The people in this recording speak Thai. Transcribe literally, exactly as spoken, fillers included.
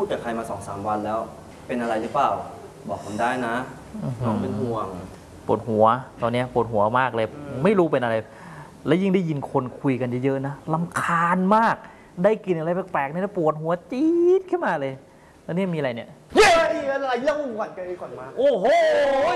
กับใครมาสองสามวันแล้ว เป็นอะไรหรือเปล่าบอกผมได้นะน้องเป็นห่วงปวดหัวตอนนี้ปวดหัวมากเลยไม่รู้เป็นอะไรแล้วยิ่งได้ยินคนคุยกันเยอะๆนะรำคาญมากได้กินอะไรแปลกๆนี่นะปวดหัวจี๊ดขึ้นมาเลยแล้วนี่มีอะไรเนี่ยเย้อะไรเล่าก่อนกันก่อนมาโอ้โห